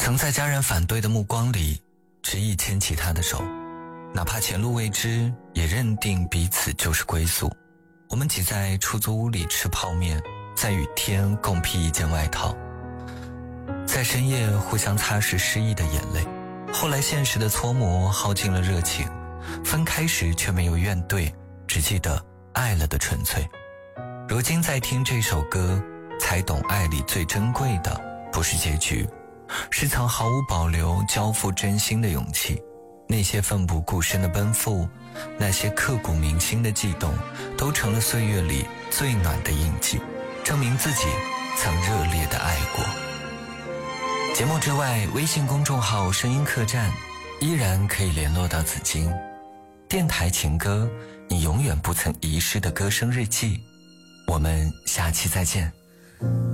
曾在家人反对的目光里执意牵起他的手，哪怕前路未知，也认定彼此就是归宿。我们挤在出租屋里吃泡面，在雨天共披一件外套，在深夜互相擦拭失意的眼泪。后来现实的搓磨耗尽了热情，分开时却没有怨怼，只记得爱了的纯粹。如今再听这首歌，才懂爱里最珍贵的不是结局，是曾毫无保留交付真心的勇气。那些奋不顾身的奔赴，那些刻骨铭心的悸动，都成了岁月里最暖的印记，证明自己曾热烈的爱过。节目之外，微信公众号声音客栈依然可以联络到紫金。电台情歌，你永远不曾遗失的歌声日记。我们下期再见。